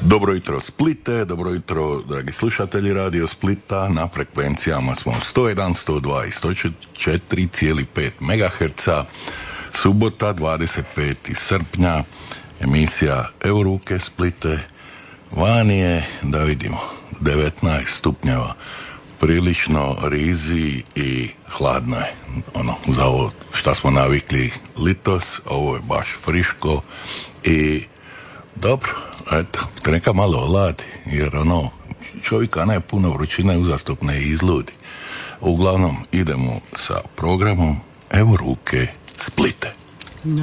Dobro jutro Splite, dobro jutro dragi slušatelji Radio Splita, na frekvencijama smo 101, 102 i 104,5 MHz, subota 25. srpnja, emisija Evo ruke Splite, vani je, da vidimo, 19 stupnjeva, prilično rizi i hladno je, za ovo šta smo navikli litos, ovo je baš friško i dobro, eto, neka malo oladi, jer čovjeka ne puno vrućine uzastopne izludi. Uglavnom, idemo sa programom Evo ruke Splite.